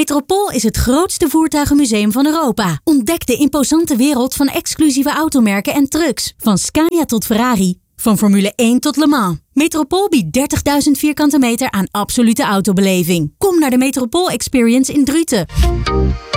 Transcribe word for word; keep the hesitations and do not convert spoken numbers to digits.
Metropool is het grootste voertuigenmuseum van Europa. Ontdek de imposante wereld van exclusieve automerken en trucks. Van Scania tot Ferrari. Van Formule één tot Le Mans. Metropool biedt dertigduizend vierkante meter aan absolute autobeleving. Kom naar de Metropool Experience in Druten.